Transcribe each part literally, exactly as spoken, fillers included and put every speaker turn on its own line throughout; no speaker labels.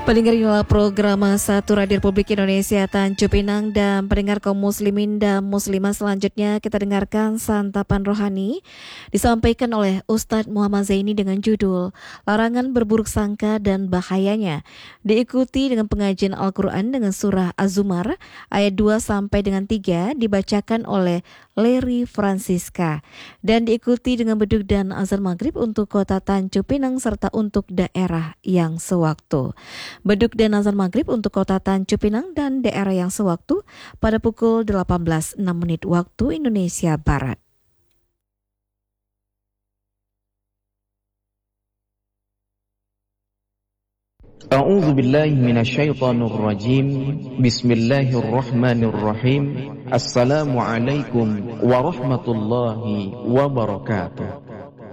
Pendengar inilah program satu Radio Republik Indonesia Tanjung Pinang, dan pendengar kaum muslimin dan muslimah, selanjutnya kita dengarkan santapan rohani disampaikan oleh Ustadz Muhammad Zaini dengan judul Larangan Berburuk Sangka dan Bahayanya. Diikuti dengan pengajian Al-Quran dengan surah Az-Zumar ayat dua sampai dengan tiga dibacakan oleh Leri Francisca, dan diikuti dengan beduk dan azan maghrib untuk kota Tanjung Pinang serta untuk daerah yang sewaktu. Beduk dan azan maghrib untuk kota Tanjung Pinang dan daerah yang sewaktu pada pukul delapan belas enam menit waktu Indonesia Barat.
A'udzu billahi minasyaitonir rajim. Bismillahirrahmanirrahim. Assalamualaikum warahmatullahi wabarakatuh.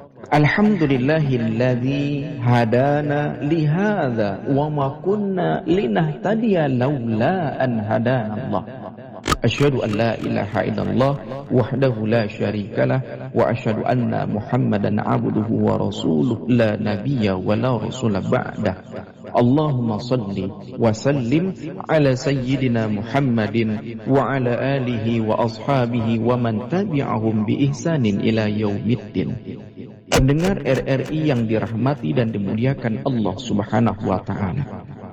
Alhamdulillahilladzi hadana lihadza wa ma kunna linahtadiya laula an hadana Allah. Asyhadu an la ilaha illallah wahdahu la syarikalah wa asyhadu anna Muhammadan abduhu wa rasuluh la nabiyya wa la rasula ba'dah. Allahumma salli wa sallim ala sayyidina Muhammadin wa ala alihi wa ashabihi wa man tabi'ahum bi ihsanin ila yaumiddin. Pendengar R R I yang dirahmati dan dimuliakan Allah Subhanahu wa taala.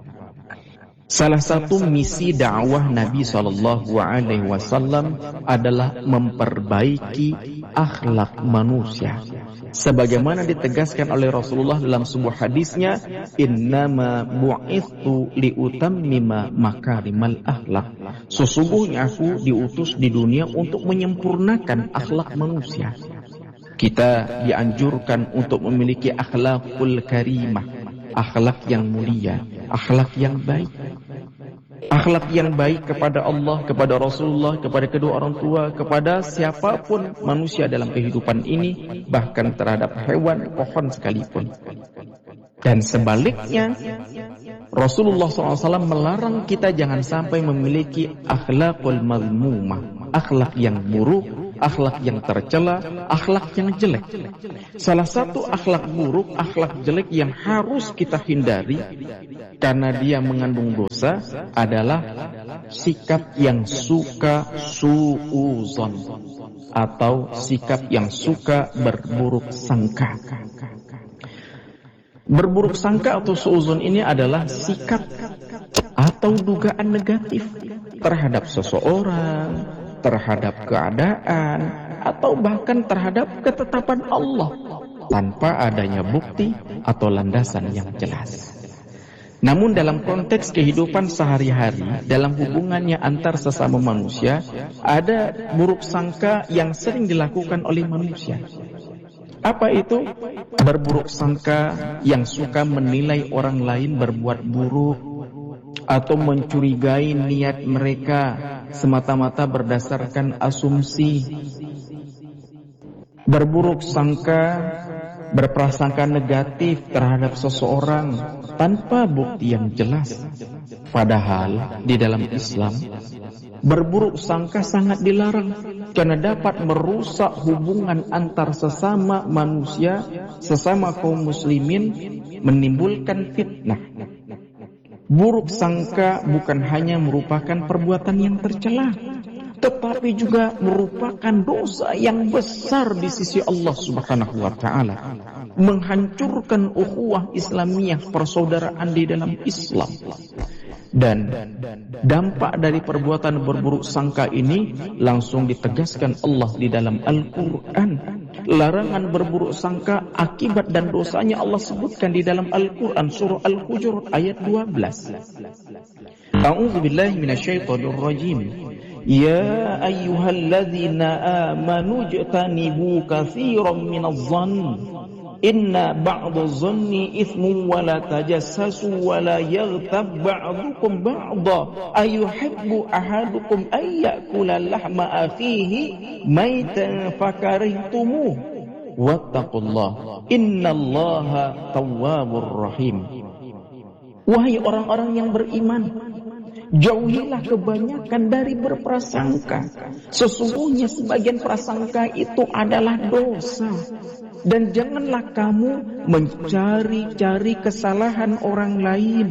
Salah satu misi dakwah Nabi shallallahu alaihi wasallam adalah memperbaiki akhlak manusia. Sebagaimana ditegaskan oleh Rasulullah dalam sebuah hadisnya, innama bu'ithu liutammima makarimal akhlak. Sesungguhnya aku diutus di dunia untuk menyempurnakan akhlak manusia. Kita dianjurkan untuk memiliki akhlakul karimah, akhlak yang mulia, akhlak yang baik. Akhlak yang baik kepada Allah, kepada Rasulullah, kepada kedua orang tua, kepada siapapun manusia dalam kehidupan ini, bahkan terhadap hewan, pohon sekalipun. Dan sebaliknya, Rasulullah shallallahu alaihi wasallam melarang kita jangan sampai memiliki akhlakul mazmumah, akhlak yang buruk, akhlak yang tercela, akhlak yang jelek. Salah satu akhlak buruk, akhlak jelek yang harus kita hindari karena dia mengandung dosa adalah sikap yang suka su'uzon atau sikap yang suka berburuk sangka. Berburuk sangka atau su'uzon ini adalah sikap atau dugaan negatif terhadap seseorang, terhadap keadaan, atau bahkan terhadap ketetapan Allah tanpa adanya bukti atau landasan yang jelas. Namun dalam konteks kehidupan sehari-hari, dalam hubungannya antar sesama manusia, ada buruk sangka yang sering dilakukan oleh manusia. Apa itu? Berburuk sangka yang suka menilai orang lain berbuat buruk atau mencurigai niat mereka semata-mata berdasarkan asumsi. Berburuk sangka, berprasangka negatif terhadap seseorang tanpa bukti yang jelas. Padahal di dalam Islam, berburuk sangka sangat dilarang karena dapat merusak hubungan antar sesama manusia, sesama kaum muslimin, menimbulkan fitnah. Buruk sangka bukan hanya merupakan perbuatan yang tercela, tetapi juga merupakan dosa yang besar di sisi Allah Subhanahu wa taala, menghancurkan ukhuwah Islamiyah, persaudaraan di dalam Islam. Dan dampak dari perbuatan berburuk sangka ini langsung ditegaskan Allah di dalam Al-Quran. Larangan berburuk sangka, akibat dan dosanya Allah sebutkan di dalam Al-Quran, surah Al-Hujurat ayat dua belas. A'udzu billahi minasyaitonir rajim. Ya ayyuhalladzina amanu jtanibu katsiran minadh-dhann inna ba'dadh dhanni itsmun wa la tajassasu wa la yaghtab ba'dukum ba'dha ayuhibbu ahadukum ay ya'kula lahma akhihi maitan fakarihtumuh wattaqullah innallaha tawwabur rahim. Wahai orang-orang yang beriman, jauhilah kebanyakan dari berprasangka. Sesungguhnya sebagian prasangka itu adalah dosa. Dan janganlah kamu mencari-cari kesalahan orang lain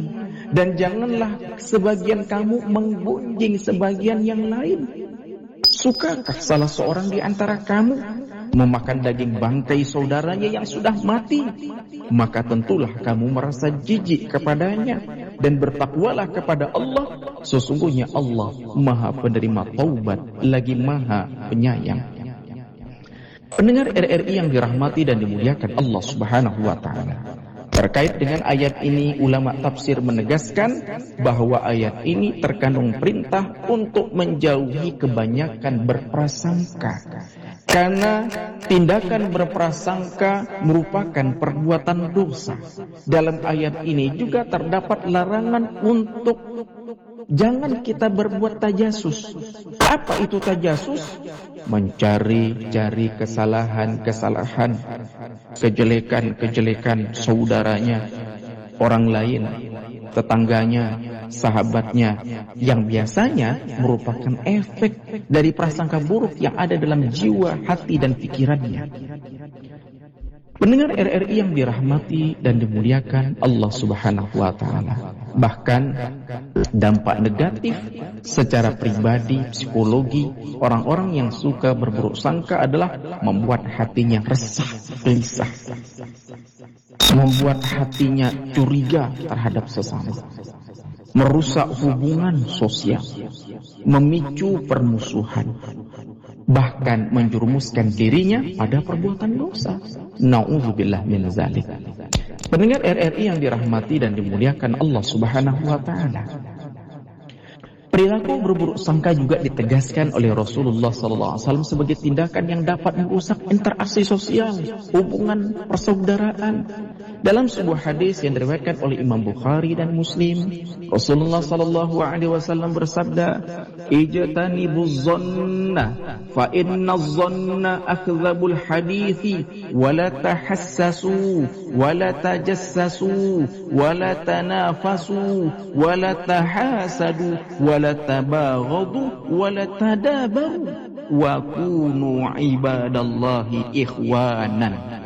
Dan janganlah sebagian kamu menggunjing sebagian yang lain. Sukakah salah seorang di antara kamu memakan daging bangkai saudaranya yang sudah mati? Maka tentulah kamu merasa jijik kepadanya, dan bertakwalah kepada Allah. Sesungguhnya Allah Maha penerima taubat, lagi Maha penyayang. Pendengar R R I yang dirahmati dan dimuliakan Allah Subhanahu wa taala. Terkait dengan ayat ini, ulama tafsir menegaskan bahwa ayat ini terkandung perintah untuk menjauhi kebanyakan berprasangka. Karena tindakan berprasangka merupakan perbuatan dosa. Dalam ayat ini juga terdapat larangan untuk jangan kita berbuat tajasus. Apa itu tajasus? Mencari-cari kesalahan-kesalahan, kejelekan-kejelekan saudaranya, orang lain, tetangganya, sahabatnya, yang biasanya merupakan efek dari prasangka buruk yang ada dalam jiwa, hati, dan pikirannya. Pendengar R R I yang dirahmati dan dimuliakan Allah Subhanahu wa taala. Bahkan dampak negatif secara pribadi, psikologi, orang-orang yang suka berburuk sangka adalah membuat hatinya resah, gelisah, membuat hatinya curiga terhadap sesama, merusak hubungan sosial, memicu permusuhan, bahkan menjerumuskan dirinya pada perbuatan dosa. Na'udzubillah min zalik. Pendengar R R I yang dirahmati dan dimuliakan Allah Subhanahu wa taala. Perilaku berburuk sangka juga ditegaskan oleh Rasulullah sallallahu alaihi wasallam sebagai tindakan yang dapat merusak interaksi sosial, hubungan persaudaraan. Dalam sebuah hadis yang diriwayatkan oleh Imam Bukhari dan Muslim, Rasulullah sallallahu alaihi wasallam bersabda, "Ijtanibuz zanna fa inna zanna akdzabul hadithi wa la tahassasu wa la tajassasu wa la tanafasu wa la tahasadu wa la tabaghadu wa la tadabaru wa kunu ibadallahi ikhwanan."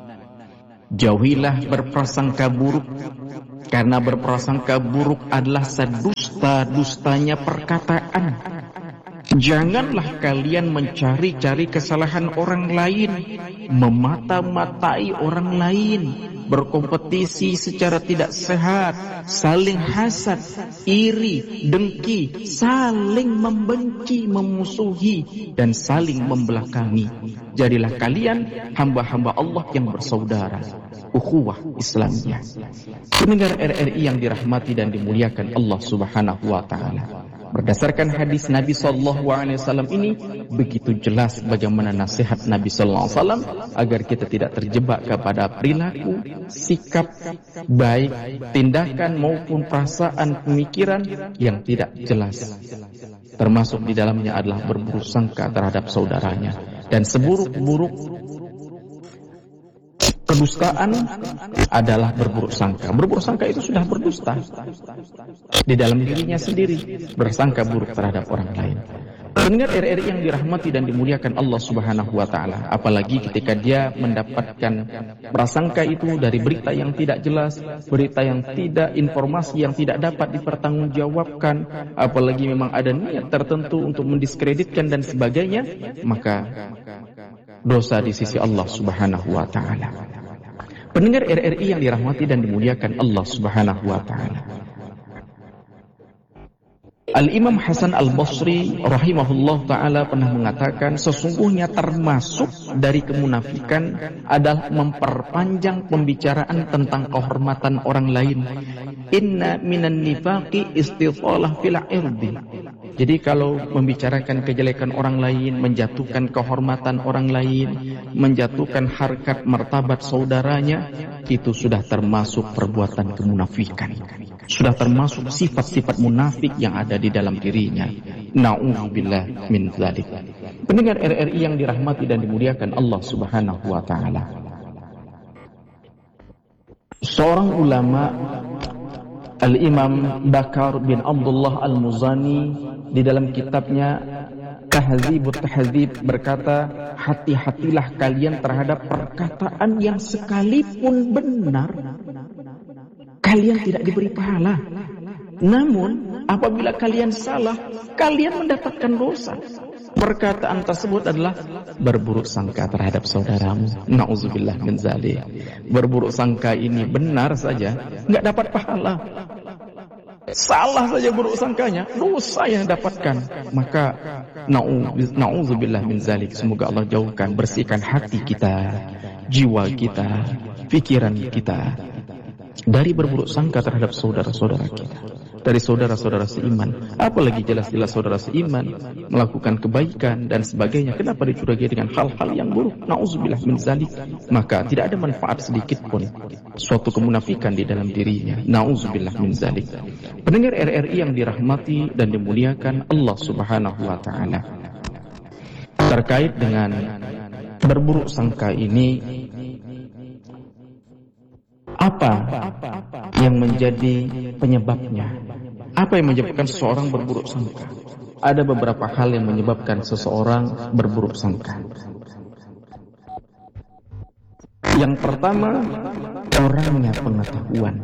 Jauhilah berprasangka buruk, karena berprasangka buruk adalah sedusta-dustanya perkataan. Janganlah kalian mencari-cari kesalahan orang lain, memata-matai orang lain, berkompetisi secara tidak sehat, saling hasad, iri, dengki, saling membenci, memusuhi, dan saling membelakangi. Jadilah kalian hamba-hamba Allah yang bersaudara, ukhuwah Islamiyah. Pendengar R R I yang dirahmati dan dimuliakan Allah Subhanahu wa taala. Berdasarkan hadis Nabi sallallahu alaihi wasallam ini begitu jelas bagaimana nasihat Nabi sallallahu alaihi wasallam agar kita tidak terjebak kepada perilaku, sikap baik, tindakan maupun perasaan pemikiran yang tidak jelas. Termasuk di dalamnya adalah berburuk sangka terhadap saudaranya, dan seburuk-buruk kedustaan adalah berburuk sangka. Berburuk sangka itu sudah berdusta di dalam dirinya sendiri, bersangka buruk terhadap orang lain. Pendengar R R I yang dirahmati dan dimuliakan Allah Subhanahu wa taala, apalagi ketika dia mendapatkan prasangka itu dari berita yang tidak jelas, berita yang tidak, informasi yang tidak dapat dipertanggungjawabkan, apalagi memang ada niat tertentu untuk mendiskreditkan dan sebagainya, maka dosa di sisi Allah Subhanahu wa taala. Pendengar R R I yang dirahmati dan dimuliakan Allah Subhanahu wa taala. Al-Imam Hasan Al-Basri rahimahullah ta'ala pernah mengatakan, sesungguhnya termasuk dari kemunafikan adalah memperpanjang pembicaraan tentang kehormatan orang lain. Inna minan nifaqi istithalah fil irdi. Jadi kalau membicarakan kejelekan orang lain, menjatuhkan kehormatan orang lain, menjatuhkan harkat martabat saudaranya, itu sudah termasuk perbuatan kemunafikan. Sudah termasuk sifat-sifat munafik yang ada di dalam dirinya. Na'udzubillah min dzalik. Pendengar R R I yang dirahmati dan dimuliakan Allah Subhanahu wa taala. Seorang ulama, Al-Imam Bakar bin Abdullah Al-Muzani, di dalam kitabnya Tahdzibut Tahdzib berkata, hati-hatilah kalian terhadap perkataan yang sekalipun benar, kalian tidak diberi pahala. Namun apabila kalian salah, kalian mendapatkan dosa. Perkataan tersebut adalah berburuk sangka terhadap saudaramu. Na'udzubillah min dzalik. Berburuk sangka ini benar saja, nggak dapat pahala. Salah saja buruk sangkanya, dosa yang dapatkan. Maka na'udzubillah min dzalik. Semoga Allah jauhkan, bersihkan hati kita, jiwa kita, pikiran kita dari berburuk sangka terhadap saudara-saudara kita, dari saudara-saudara seiman. Apalagi jelas-jelas saudara seiman melakukan kebaikan dan sebagainya, kenapa dicurigai dengan hal-hal yang buruk? Na'udzubillah min dzalik. Maka tidak ada manfaat sedikit pun suatu kemunafikan di dalam dirinya. Na'udzubillah min dzalik. Pendengar R R I yang dirahmati dan dimuliakan Allah Subhanahu wa taala, terkait dengan berburuk sangka ini, apa yang menjadi penyebabnya? Apa yang menyebabkan seseorang berburuk sangka? Ada beberapa hal yang menyebabkan seseorang berburuk sangka. Yang pertama, kurangnya pengetahuan.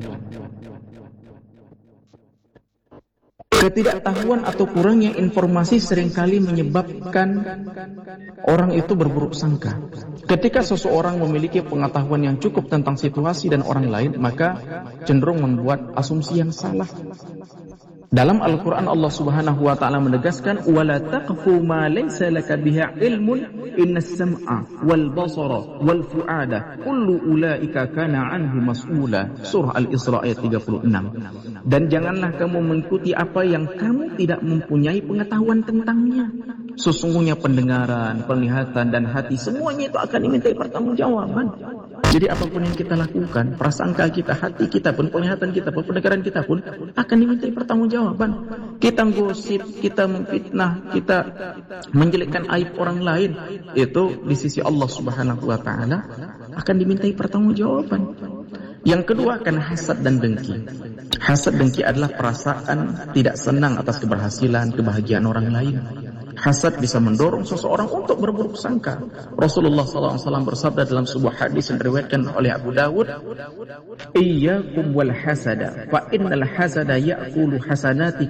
Ketidaktahuan atau kurangnya informasi seringkali menyebabkan orang itu berburuk sangka. Ketika seseorang memiliki pengetahuan yang cukup tentang situasi dan orang lain, maka cenderung membuat asumsi yang salah. Dalam Al-Quran Allah Subhanahu wa ta'ala menegaskan, وَلَا تَقْفُ مَا لَيْسَ لَكَ بِهَا عِلْمٌ إِنَّ السَّمْعَ وَالْبَصَرَ وَالْفُؤَادَ كُلُّ أُولَئِكَ كَانَ عَنْهُ مَسْئُولًا. Surah Al-Isra ayat tiga puluh enam. Dan janganlah kamu mengikuti apa yang kamu tidak mempunyai pengetahuan tentangnya. Sesungguhnya pendengaran, penglihatan, dan hati, semuanya itu akan dimintai pertanggungjawaban. Jadi apapun yang kita lakukan, prasangka kita, hati kita pun, penglihatan kita pun, pendengaran kita pun akan dimintai pertanggungjawaban. Kita gosip, kita memfitnah, kita menjelekkan aib orang lain, itu di sisi Allah Subhanahu wa ta'ala akan dimintai pertanggungjawaban. Yang kedua, karena hasad dan dengki. Hasad dengki adalah perasaan tidak senang atas keberhasilan, kebahagiaan orang lain. Hasad bisa mendorong seseorang untuk berburuk sangka. Rasulullah sallallahu alaihi wasallam bersabda dalam sebuah hadis yang diriwayatkan oleh Abu Dawud, "Iyyakum wal hasada, fa innal hasada ya'kulu hasanati